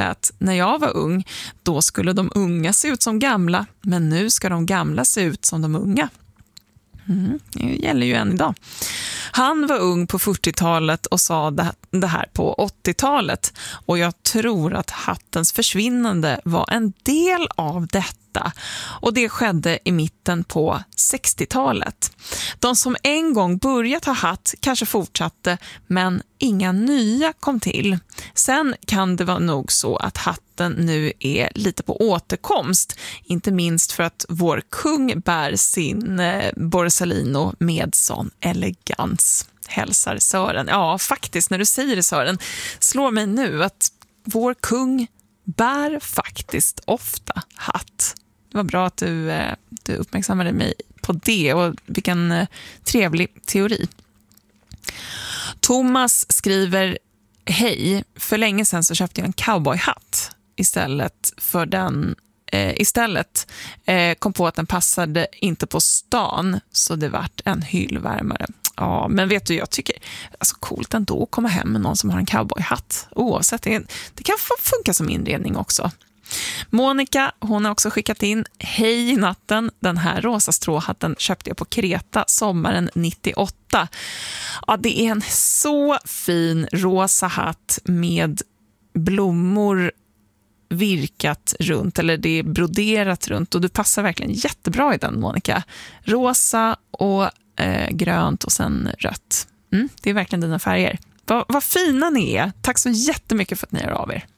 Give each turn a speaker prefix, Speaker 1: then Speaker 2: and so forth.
Speaker 1: lät när jag var ung. Då skulle de unga se ut som gamla, men nu ska de gamla se ut som de unga. Det gäller ju än idag. Han var ung på 40-talet och sa det här på 80-talet. Och jag tror att hattens försvinnande var en del av detta. Och det skedde i mitten på 60-talet. De som en gång börjat ha hatt kanske fortsatte, men inga nya kom till. Sen kan det vara nog så att hatten nu är lite på återkomst. Inte minst för att vår kung bär sin Borsalino med sån elegans. Hälsar Sören. Ja, faktiskt, när du säger det, Sören, slår mig nu att vår kung bär faktiskt ofta hatt. Det var bra att du uppmärksammade mig på det, och vilken trevlig teori. Thomas skriver: hej, för länge sedan så köpte jag en cowboyhatt istället kom på att den passade inte på stan, så det vart en hyllvärmare. Ja, men vet du, jag tycker alltså coolt ändå att komma hem med någon som har en cowboyhatt. Oavsett, det kan funka som inredning också. Monica, hon har också skickat in: hej i natten, den här rosa stråhatten köpte jag på Kreta sommaren 98. Ja, det är en så fin rosa hatt med blommor virkat runt, eller det är broderat runt, och du passar verkligen jättebra i den, Monica. Rosa och grönt och sen rött. Det är verkligen dina färger. Vad fina ni är. Tack så jättemycket för att ni hör av er.